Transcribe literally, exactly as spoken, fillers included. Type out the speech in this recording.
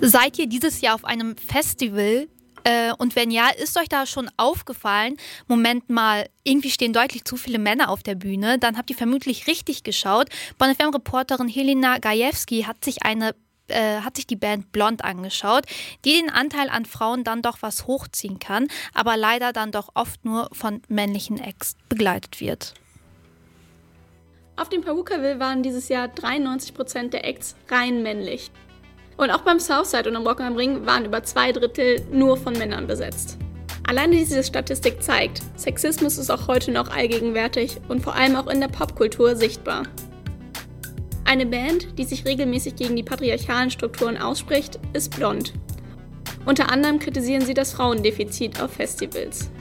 Seid ihr dieses Jahr auf einem Festival? Äh, und wenn ja, ist euch da schon aufgefallen, Moment mal, irgendwie stehen deutlich zu viele Männer auf der Bühne, dann habt ihr vermutlich richtig geschaut. Bonn F M-Reporterin Helena Gajewski hat sich eine äh, hat sich die Band Blond angeschaut, die den Anteil an Frauen dann doch was hochziehen kann, aber leider dann doch oft nur von männlichen Acts begleitet wird. Auf dem Pawukaville waren dieses Jahr dreiundneunzig Prozent der Acts rein männlich. Und auch beim Southside und am Rock am Ring waren über zwei Drittel nur von Männern besetzt. Alleine diese Statistik zeigt, Sexismus ist auch heute noch allgegenwärtig und vor allem auch in der Popkultur sichtbar. Eine Band, die sich regelmäßig gegen die patriarchalen Strukturen ausspricht, ist Blond. Unter anderem kritisieren sie das Frauendefizit auf Festivals.